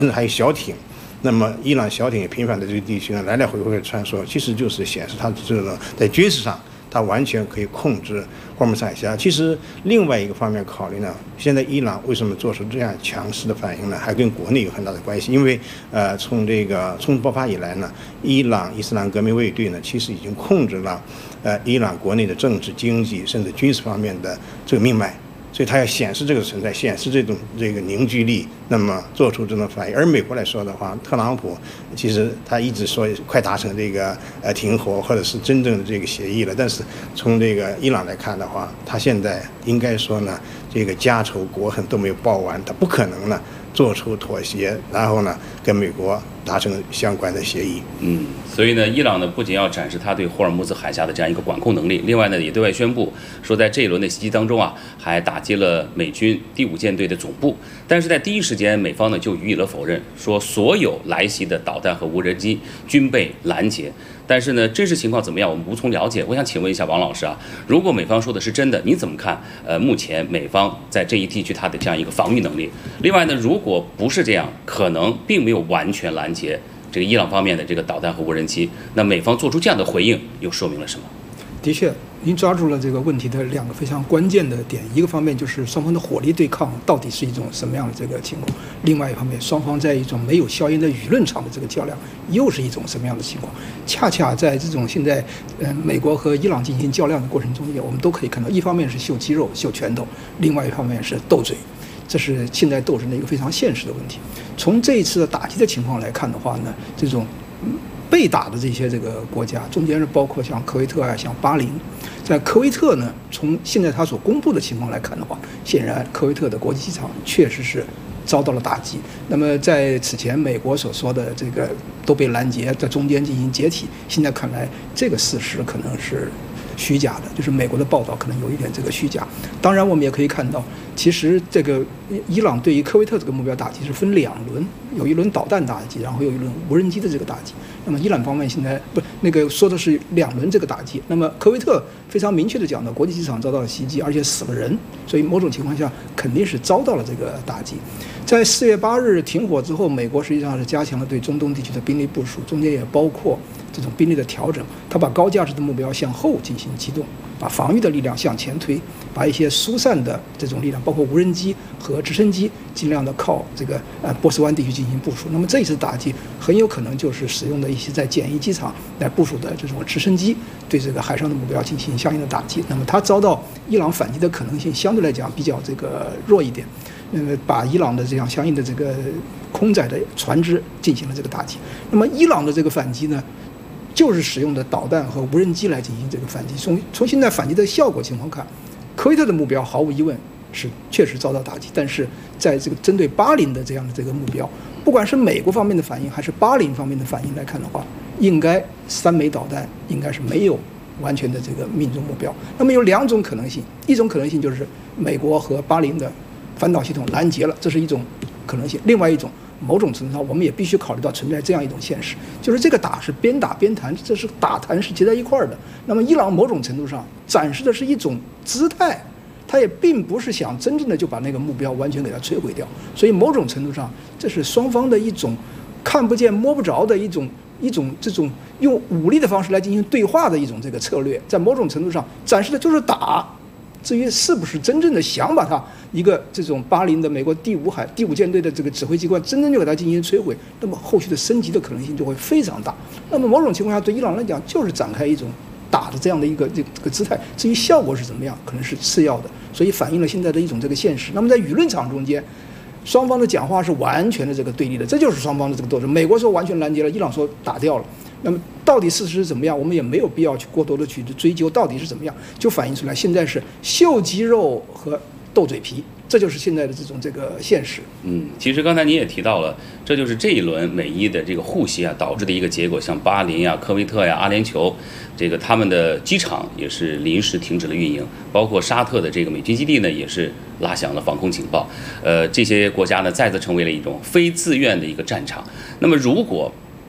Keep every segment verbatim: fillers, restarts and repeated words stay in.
甚至还有小艇。那么伊朗小艇也频繁在这个地区呢来来回回的穿梭，其实就是显示它这种在军事上。它完全可以控制霍尔木兹海峡。其实另外一个方面考虑呢，现在伊朗为什么做出这样强势的反应呢？还跟国内有很大的关系。因为呃，从这个冲突爆发以来呢，伊朗伊斯兰革命卫队呢，其实已经控制了呃伊朗国内的政治、经济甚至军事方面的这个命脉。所以它要显示这个存在，显示这种这个凝聚力，那么做出这种反应。而美国来说的话，特朗普其实他一直说快达成这个呃停火或者是真正的这个协议了，但是从这个伊朗来看的话，他现在应该说呢，这个家仇国恨都没有报完，他不可能呢做出妥协，然后呢跟美国达成相关的协议。 嗯，所以呢，伊朗呢不仅要展示他对霍尔木兹海峡的这样一个管控能力，另外呢也对外宣布说，在这一轮的袭击当中啊，还打击了美军第五舰队的总部。但是在第一时间，美方呢就予以了否认，说所有来袭的导弹和无人机均被拦截。但是呢，真实情况怎么样，我们无从了解。我想请问一下王老师啊，如果美方说的是真的，你怎么看？呃，目前美方在这一地区它的这样一个防御能力。另外呢，如果不是这样，可能并没有完全拦截这个伊朗方面的这个导弹和无人机，那美方做出这样的回应，又说明了什么？ 的确，您抓住了这个问题的两个非常关键的点，一个方面就是双方的火力对抗到底是一种什么样的这个情况，另外一方面，双方在一种没有硝烟的舆论场的这个较量，又是一种什么样的情况？恰恰在这种现在，呃，美国和伊朗进行较量的过程中间，我们都可以看到，一方面是秀肌肉、秀拳头，另外一方面是斗嘴。这是现代斗争的一个非常现实的问题。从这一次的打击的情况来看的话呢，这种被打的这些这个国家中间是包括像科威特啊、像巴林。在科威特呢，从现在他所公布的情况来看的话，显然科威特的国际机场确实是遭到了打击。那么在此前美国所说的这个都被拦截，在中间进行解体，现在看来这个事实可能是虚假的，就是美国的报道可能有一点这个虚假。当然我们也可以看到，其实这个伊朗对于科威特这个目标打击是分两轮，有一轮导弹打击，然后有一轮无人机的这个打击。那么伊朗方面现在不那个说的是两轮这个打击，那么科威特非常明确的讲到国际机场遭到了袭击，而且死了人，所以某种情况下肯定是遭到了这个打击。在四月八日停火之后，美国实际上是加强了对中东地区的兵力部署，中间也包括这种兵力的调整，他把高价值的目标向后进行机动，把防御的力量向前推，把一些疏散的这种力量，包括无人机和直升机，尽量的靠这个呃波斯湾地区进行部署。那么这一次打击很有可能就是使用的一些在简易机场来部署的这种直升机，对这个海上的目标进行相应的打击。那么它遭到伊朗反击的可能性相对来讲比较这个弱一点。那么把伊朗的这样相应的这个空载的船只进行了这个打击。那么伊朗的这个反击呢，就是使用的导弹和无人机来进行这个反击。从从现在反击的效果情况看，科威特的目标毫无疑问是确实遭到打击，但是在这个针对巴林的这样的这个目标，不管是美国方面的反应还是巴林方面的反应来看的话，应该三枚导弹应该是没有完全的这个命中目标。那么有两种可能性，一种可能性就是美国和巴林的反导系统拦截了，这是一种可能性；另外一种，某种程度上我们也必须考虑到存在这样一种现实，就是这个打是边打边谈，这是打谈是结在一块儿的。那么伊朗某种程度上展示的是一种姿态，他也并不是想真正的就把那个目标完全给它摧毁掉，所以某种程度上这是双方的一种看不见摸不着的一种一种这种用武力的方式来进行对话的一种这个策略，在某种程度上展示的就是打。至于是不是真正的想把它一个这种巴林的美国第五海第五舰队的这个指挥机关真正就给它进行摧毁，那么后续的升级的可能性就会非常大。那么某种情况下对伊朗来讲就是展开一种打的这样的一个这个姿态，至于效果是怎么样可能是次要的，所以反映了现在的一种这个现实。那么在舆论场中间，双方的讲话是完全的这个对立的，这就是双方的这个斗争。美国说完全拦截了，伊朗说打掉了。那么到底事实是怎么样，我们也没有必要去过多的去追究到底是怎么样，就反映出来现在是秀肌肉和斗嘴皮，这就是现在的这种这个现实。 嗯，其实刚才您也提到了，这就是这一轮美伊的这个互袭啊导致的一个结果，像巴林呀、科威特呀、阿联酋，这个他们的机场也是临时停止了运营，包括沙特的这个美军基地呢也是拉响了防空警报。呃，这些国家呢再次成为了一种非自愿的一个战场。那么如果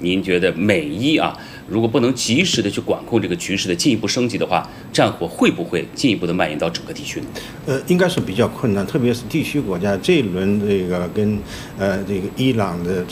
您觉得美伊啊，如果不能及时的去管控这个局势的进一步升级的话，战火会不会进一步的蔓延到整个地区呢？ 呃，应该是比较困难，特别是地区国家这一轮这个跟呃这个伊朗的